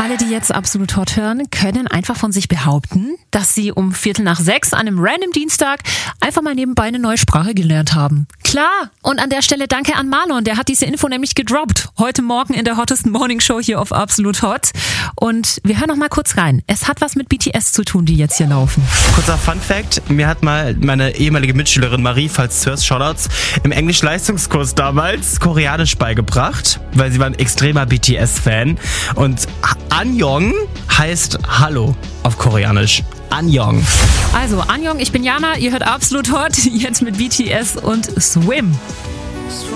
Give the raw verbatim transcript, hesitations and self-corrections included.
Alle, die jetzt Absolut Hot hören, können einfach von sich behaupten, dass sie um Viertel nach sechs an einem random Dienstag einfach mal nebenbei eine neue Sprache gelernt haben. Klar! Und an der Stelle danke an Marlon, der hat diese Info nämlich gedroppt. Heute Morgen in der hottesten Morning Show hier auf Absolut Hot. Und wir hören noch mal kurz rein. Es hat was mit B T S zu tun, die jetzt hier laufen. Kurzer Funfact, mir hat mal meine ehemalige Mitschülerin Marie, falls du hörst, Shoutouts, im Englisch-Leistungskurs damals Koreanisch beigebracht, weil sie war ein extremer B T S-Fan. Und Annyeong heißt Hallo auf Koreanisch. Annyeong. Also, Annyeong, ich bin Jana, ihr hört Absolut Hot, jetzt mit B T S und Swim.